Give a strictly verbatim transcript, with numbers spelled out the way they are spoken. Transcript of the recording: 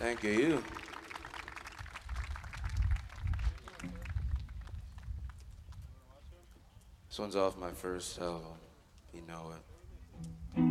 Thank you. This one's off my first album. You know it.